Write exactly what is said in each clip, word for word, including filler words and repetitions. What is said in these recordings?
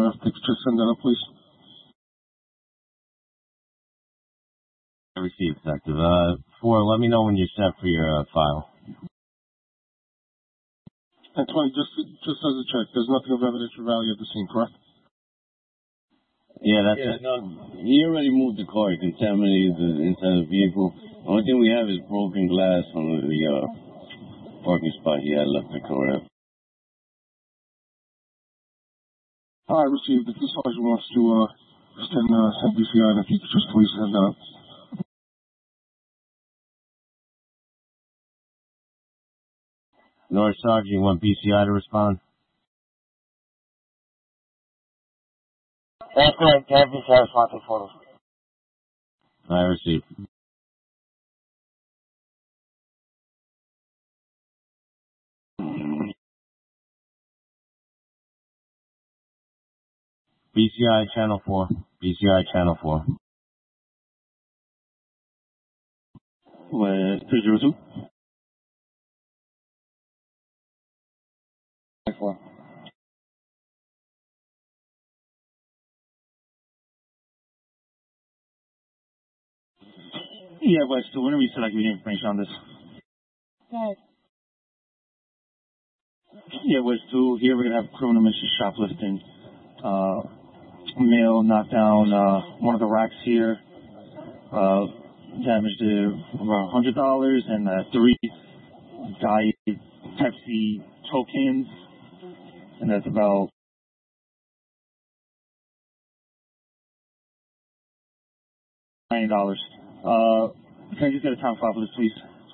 uh, if they could just send that up, please. I received, Detective. Uh, four, let me know when you're set for your uh, file. And twenty, just just as a check, there's nothing of evidential value at the scene, correct? Yeah, that's yeah, it. No, he already moved the car. He contaminated the inside of the vehicle. The only thing we have is broken glass on the uh, parking spot he had left the car at. I received. If the sergeant wants to uh, send uh, B C I, if you could just please send that up. North Sergeant, you want B C I to respond? That's correct. Can I have B C I respond to photos? I received. B C I Channel four. B C I Channel four. With three zero two? four. Yeah, but still, whenever you said I give you information on this. Yes. Yeah, West two, here we're going to have criminal malicious shoplifting. Uh, male knocked down uh, one of the racks here, uh, damaged it about one hundred dollars, and uh, three Diet Pepsi tokens, and that's about nine dollars. Uh, can I just get a time file for this, please?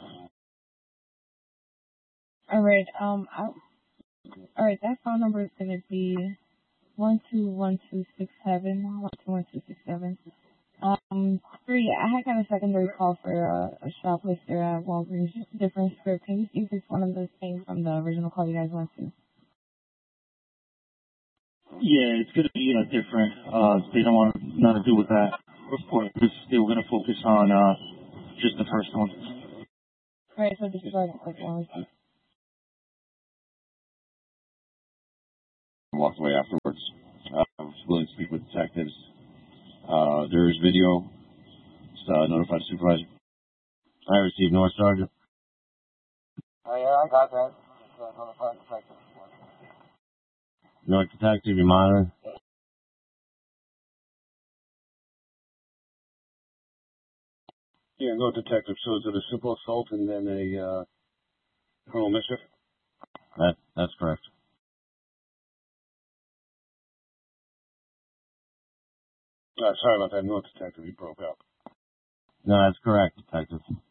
All right. Um. I, all right. That phone number is going to be one two one two six seven one two one two six seven. Um. Three. I had got a secondary call for uh, a shoplifter at Walgreens. Just a different script. Can you see if it's one of those things from the original call you guys went to? Yeah, it's going to be uh, different. Uh, they don't want nothing to do with that report. They were going to focus on uh, just the first one. All right. So this is like like one receipt. Walked away afterwards. Uh, I was willing to speak with detectives. Uh, there is video. Just, uh, notified supervisor. I received, North Sergeant. Oh, yeah, I got that. Just uh, notify the detective. North Detective, you monitoring? Yeah, no, detective. So is it a simple assault and then a uh, criminal mischief? That, that's correct. Uh, sorry about that, no, detective. He broke up. No, that's correct, Detective.